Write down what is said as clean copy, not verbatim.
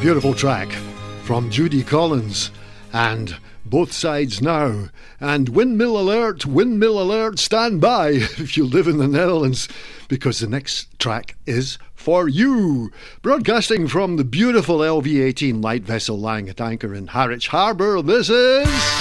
Beautiful track from Judy Collins and Both Sides Now. And windmill alert, stand by if you live in the Netherlands, because the next track is for you. Broadcasting from the beautiful LV-18 light vessel lying at anchor in Harwich Harbour, this is...